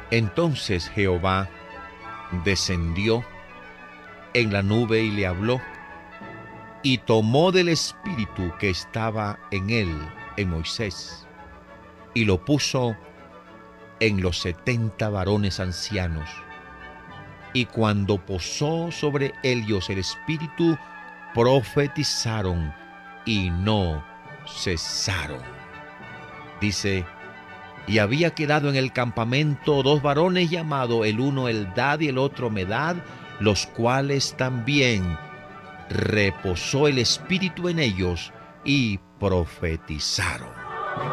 Entonces Jehová descendió en la nube y le habló, y tomó del espíritu que estaba en él, en Moisés, y lo puso en los 70 varones ancianos. Y cuando posó sobre ellos el espíritu, profetizaron y no cesaron. Dice: y había quedado en el campamento 2 varones llamados, el uno Eldad y el otro Medad, los cuales también reposó el espíritu en ellos y profetizaron.